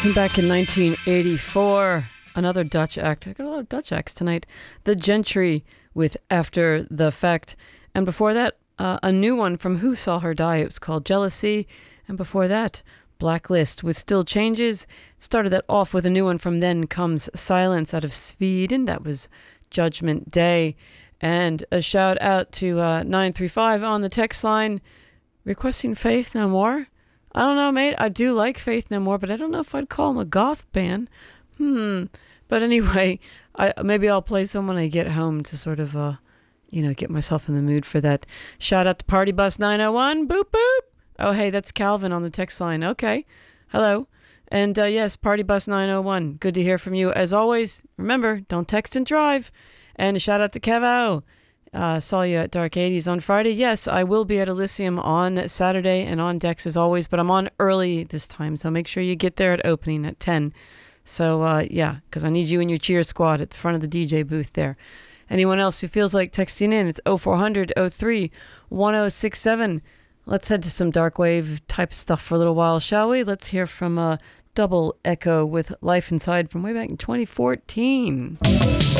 From back in 1984, another Dutch act. I got a lot of Dutch acts tonight. The Gentry with After the Fact. And before that, a new one from Who Saw Her Die. It was called Jealousy. And before that, Blacklist with Still Changes. Started that off with a new one from Then Comes Silence out of Sweden. That was Judgment Day. And a shout out to 935 on the text line requesting Faith No More. I don't know, mate. I do like Faith No More, but I don't know if I'd call them a goth band. But anyway, maybe I'll play some when I get home to sort of, get myself in the mood for that. Shout out to Party Bus 901. Boop, boop. Oh, hey, that's Calvin on the text line. Okay. Hello. And yes, Party Bus 901. Good to hear from you. As always, remember, don't text and drive. And a shout out to Kevo. Saw you at Dark 80s on Friday. Yes, I will be at Elysium on Saturday and on decks as always, but I'm on early this time, so make sure you get there at opening at 10. So, because I need you and your cheer squad at the front of the DJ booth there. Anyone else who feels like texting in, it's 0400 03 1067. Let's head to some dark wave type stuff for a little while, shall we? Let's hear from Double Echo with Life Inside from way back in 2014.